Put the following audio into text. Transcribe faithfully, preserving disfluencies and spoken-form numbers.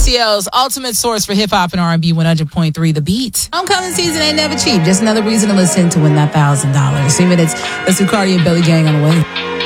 C L's ultimate source for hip-hop and R and B, one hundred point three The Beat. Homecoming season ain't never cheap. Just another reason to listen to win that one thousand dollars. See, it's, let's do Cardi and Billy Gang on the way.